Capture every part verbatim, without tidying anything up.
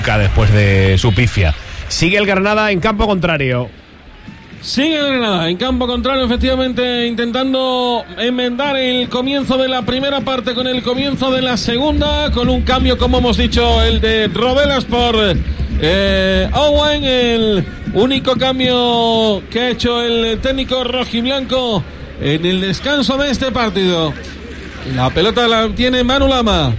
después de su pifia. Sigue el Granada en campo contrario. Sigue el Granada en campo contrario, efectivamente, intentando enmendar el comienzo de la primera parte con el comienzo de la segunda, con un cambio, como hemos dicho, el de Rodelas por eh, Owen, el único cambio que ha hecho el técnico rojiblanco en el descanso de este partido. La pelota la tiene Manu Lama.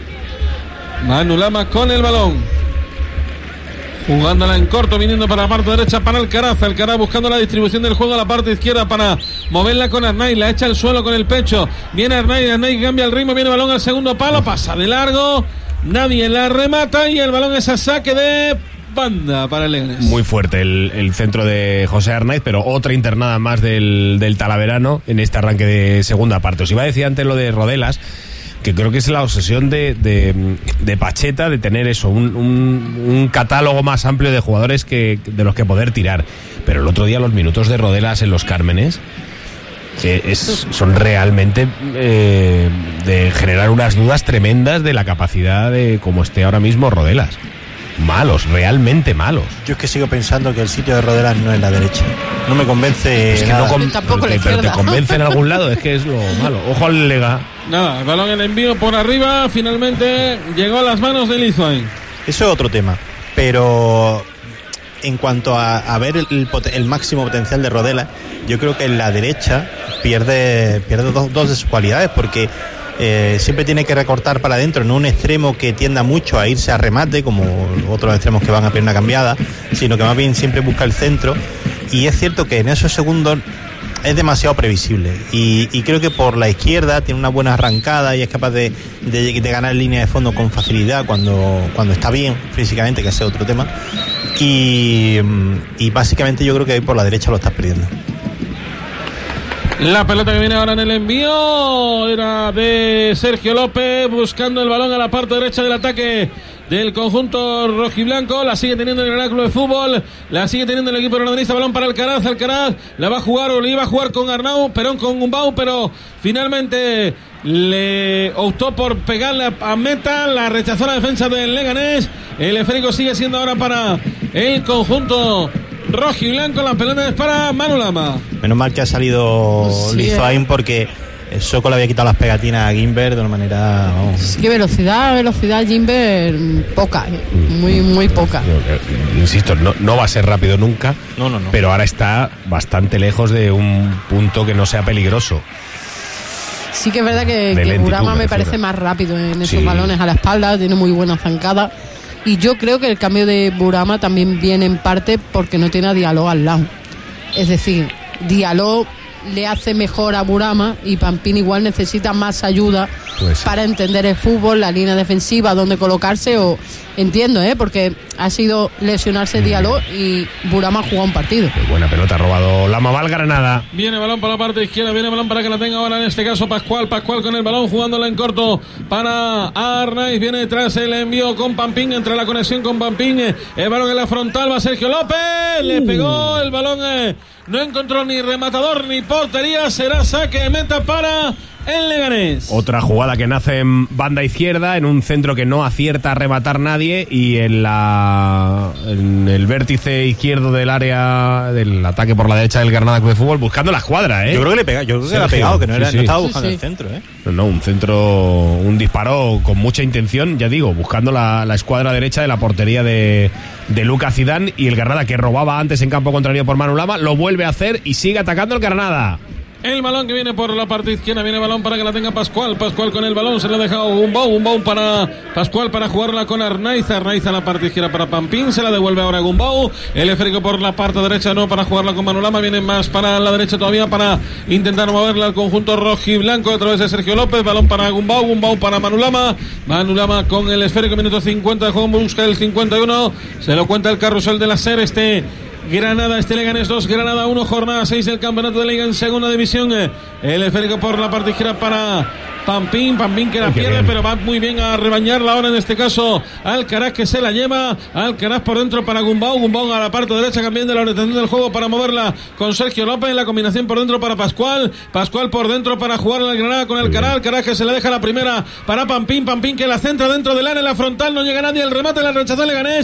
Manu Lama con el balón, jugándola en corto, viniendo para la parte derecha para Alcaraz. Alcaraz buscando la distribución del juego a la parte izquierda para moverla con Arnaiz. La echa al suelo con el pecho. Viene Arnaiz, Arnaiz cambia el ritmo, viene el balón al segundo palo, pasa de largo, nadie la remata y el balón es a saque de banda para el Leganés. Muy fuerte el, el centro de José Arnaiz, pero otra internada más del, del Talaverano en este arranque de segunda parte. Os iba a decir antes lo de Rodelas, que creo que es la obsesión de, de, de Pacheta, de tener eso, un, un, un catálogo más amplio de jugadores que de los que poder tirar. Pero el otro día los minutos de Rodelas en los Cármenes eh, es, son realmente eh, de generar unas dudas tremendas de la capacidad de cómo esté ahora mismo Rodelas. Malos, realmente malos. Yo es que sigo pensando que el sitio de Rodelas no es la derecha. No me convence. Es que nada. no con, tampoco te, pero te convence en algún lado, es que es lo malo. Ojo al Lega. Nada, el balón en envío por arriba, finalmente llegó a las manos de Lizoin. Eso es otro tema. Pero en cuanto a, a ver el, el, el máximo potencial de Rodelas, yo creo que en la derecha pierde, pierde dos, dos de sus cualidades, porque Eh, siempre tiene que recortar para adentro, no un extremo que tienda mucho a irse a remate como otros extremos que van a pierna cambiada, sino que más bien siempre busca el centro, y es cierto que en esos segundos es demasiado previsible y, y creo que por la izquierda tiene una buena arrancada y es capaz de, de, de ganar línea de fondo con facilidad cuando, cuando está bien físicamente, que ese es otro tema, y, y básicamente yo creo que ahí por la derecha lo estás perdiendo. La pelota que viene ahora en el envío era de Sergio López, buscando el balón a la parte derecha del ataque del conjunto rojiblanco. La sigue teniendo el Granada Club de Fútbol, la sigue teniendo el equipo granadista. Balón para Alcaraz, Alcaraz la va a jugar o le iba a jugar con Arnau, Perón con Gumbau, pero finalmente le optó por pegarle a meta, la rechazó la defensa del Leganés. El esférico sigue siendo ahora para el conjunto rojo y blanco, la pelota es para Manu Lama. Menos mal que ha salido sí, Lizoain eh. porque Soko le había quitado las pegatinas a Gimber de una manera... Vamos. Sí, velocidad, velocidad Gimber poca, muy muy poca. Yo, insisto, no, no va a ser rápido nunca, no, no, no. pero ahora está bastante lejos de un punto que no sea peligroso. Sí que es verdad que, que Burama me parece más rápido en esos sí. balones a la espalda, tiene muy buena zancada. Y yo creo que el cambio de Burama también viene en parte porque no tiene a Diallo al lado. Es decir, Diallo le hace mejor a Burama y Pampín igual necesita más ayuda pues sí. para entender el fútbol, la línea defensiva, dónde colocarse, o entiendo, ¿eh? Porque ha sido lesionarse mm. Diallo y Burama ha jugado un partido. Qué buena pelota, ha robado Lama, va al Granada. Viene balón para la parte izquierda, viene balón para que la tenga ahora en este caso Pascual, Pascual con el balón jugándola en corto para Arnaiz, viene detrás el envío con Pampín, entre la conexión con Pampín, el balón en la frontal va Sergio López, uh. le pegó el balón, eh, no encontró ni rematador ni portería, será saque de meta para el Leganés. Otra jugada que nace en banda izquierda, en un centro que no acierta a rematar nadie, y en la en el vértice izquierdo del área del ataque por la derecha del Granada Club de Fútbol, buscando la escuadra, ¿eh? Yo creo que le pega, yo creo que Sergio, le ha pegado, que no, era, sí, sí. no estaba buscando sí, sí. el centro, ¿eh? No, no, un centro, un disparo con mucha intención, ya digo, buscando la, la escuadra derecha de la portería de, de Lucas Zidane, y el Granada, que robaba antes en campo contrario por Manu Lama, lo vuelve a hacer y sigue atacando el Granada. El balón que viene por la parte izquierda, viene balón para que la tenga Pascual, Pascual con el balón, se le ha dejado un Gumbau, Gumbau para Pascual para jugarla con Arnaiz, Arnaiz a la parte izquierda para Pampín, se la devuelve ahora Gumbau, el esférico por la parte derecha no para jugarla con Manu Lama, viene más para la derecha todavía para intentar moverla al conjunto rojiblanco a través de Sergio López, balón para Gumbau, Gumbau para Manu Lama, Manu Lama con el esférico, minuto cincuenta de juego, busca el cincuenta y uno, se lo cuenta el carrusel de la SER, este Granada, este Leganés dos, Granada uno, jornada seis del campeonato de Liga en segunda división. El esférico por la parte izquierda para Pampín, Pampín que la Ay, pierde, pero va muy bien a rebañarla ahora en este caso Alcaraz, que se la lleva. Alcaraz por dentro para Gumbau, Gumbau a la parte derecha cambiando la orientación del juego para moverla con Sergio López, la combinación por dentro para Pascual, Pascual por dentro para jugar la Granada con Alcaraz, Alcaraz que se le deja la primera para Pampín, Pampín que la centra dentro del área, la frontal, no llega nadie, el remate, la rechazó Leganés.